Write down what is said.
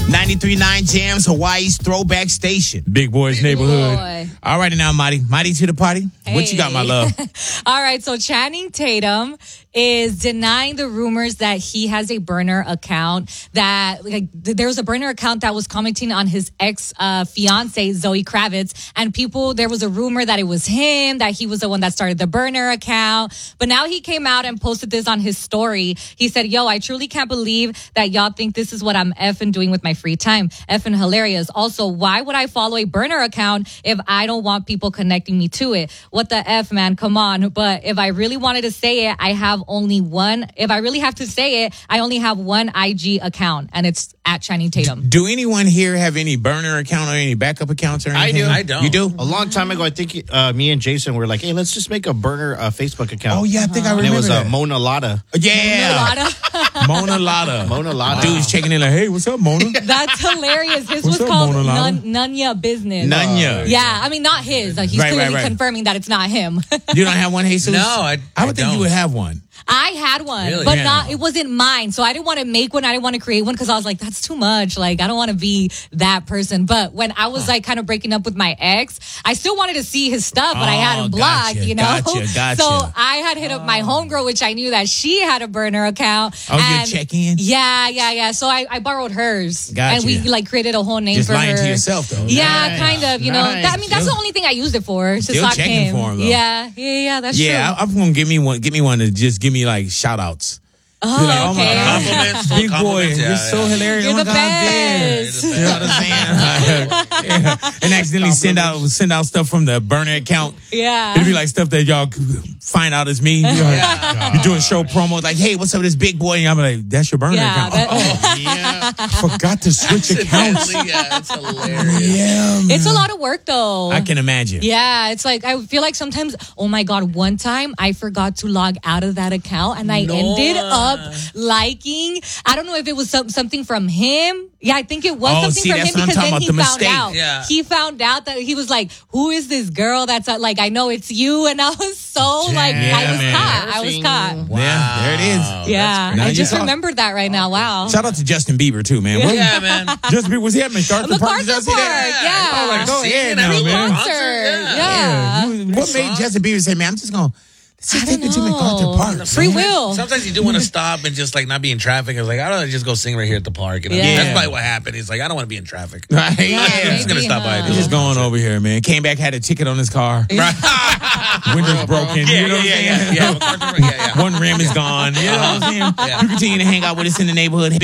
93.9 Jams, Hawaii's throwback station. Big Boy's neighborhood. Boy. All righty now, Marty. Marty to the party. What you got, my love? All right, so Channing Tatum is denying the rumors that he has a burner account, that there was a burner account that was commenting on his ex-fiance, Zoe Kravitz, and there was a rumor that it was him, that he was the one that started the burner account. But now he came out and posted this on his story. He said, yo, I truly can't believe that y'all think this is what I'm effing doing with my free time. Effing hilarious. Also, why would I follow a burner account if I don't want people connecting me to it? What the F, man? Come on. But if I really wanted to say it, I have only one. If I really have to say it, I only have one IG account, and it's at Channing Tatum. Do anyone here have any burner account or any backup accounts or anything? I don't. You do? A long time ago, I think me and Jason were like, hey, let's just make a burner Facebook account. Oh, yeah, I think I remember And it was that. Mona Lotta. Yeah. Mona Lotta. Mona Lotta. Dude's checking in like, hey, what's up, Mona? That's hilarious. His What's was up, called Mona Lotta? Nunya Business. Nunya. Yeah, I mean, not his. He's Right, clearly right. confirming that it's not him. You don't have one, Jesus? No, I would think don't. you would have one. I had one, Really? but Yeah. it wasn't mine. So I didn't want to make one. I didn't want to create one because I was like, that's too much. Like, I don't want to be that person. But when I was like kind of breaking up with my ex, I still wanted to see his stuff, but I had him blocked, gotcha, you know? gotcha. So I had hit up my homegirl, which I knew that she had a burner account. Oh, you and check in? Yeah. So I borrowed hers. Gotcha. And we like created a whole name Just for lying her. to yourself, though. Yeah, Nice. kind of, you know. Nice. That's the only thing I used it for. To Still stalk checking him. for him, though. Yeah, that's Yeah, true. I'm going to give me one to just give me like shout outs. Oh, my okay. God. Compliments, full Big boy, compliments, you're yeah, so yeah. hilarious. You're Oh my the God, damn. best. You know what I'm saying? Yeah. And accidentally send out stuff from the burner account. Yeah. It'd be like stuff that y'all find out is me. You're doing show promos like, hey, what's up with this big boy? And I'm like, that's your burner account. Yeah. I forgot to switch accounts. Yeah, that's hilarious. Yeah, man. It's a lot of work, though. I can imagine. Yeah, it's like, I feel like sometimes, oh my God, one time I forgot to log out of that account and I ended up liking, I don't know if it was something from him. Yeah, I think it was Oh, something see, from that's him what I'm because talking then about, he the found mistake. out. Yeah. He found out that he was like, who is this girl that's like, I know it's you. And I was so like, Yeah, I was man. caught. I was caught. Yeah, there it is. Yeah, Now I you just talk. remembered that right now. Wow. Shout out to Justin Bieber, too, man. Yeah, man. Justin Bieber, was he at MacArthur Park? Did y'all see MacArthur that? Park, yeah. All right, go ahead Seeing now, every man. Concert. Yeah. What made Justin Bieber say, man, I'm just going to take me to MacArthur Park. Free man. will. Sometimes you do want to stop and just like not be in traffic. I was like, I don't just go sing right here at the park. You know? Yeah. That's probably what happened. He's like, I don't want to be in traffic. Right? I'm Yeah. just gonna stop by. huh? And He's just going over here, man. Came back, had a ticket on his car. Windows broken. You know what I'm saying? yeah. MacArthur, yeah. One rim is gone. You know what I'm saying? Yeah. You continue to hang out with us in the neighborhood.